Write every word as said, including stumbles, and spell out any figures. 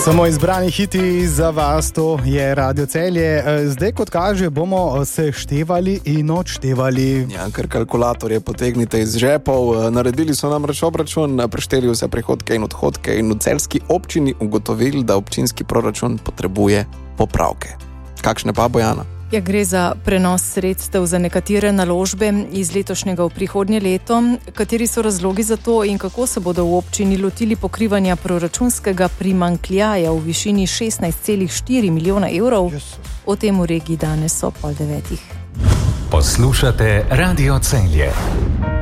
Samo izbrani hiti za vas, to je Radio Celje. Zdaj, kot kaže, bomo se števali in odštevali. Ja, ker kalkulatorje potegnite iz žepov. Naredili so namreč obračun, prešteli vse prihodke in odhodke in v celjski občini ugotovili, da občinski proračun potrebuje popravke. Kakšne pa, Bojana? Ja, gre za prenos sredstev za nekatere naložbe iz letošnjega v prihodnje leto. Kateri so razlogi za to in kako se bodo v občini lotili pokrivanja proračunskega primanjkljaja v višini šestnajst celih štiri milijona evrov? O tem v regiji danes ob pol devetih. Poslušate Radio Celje.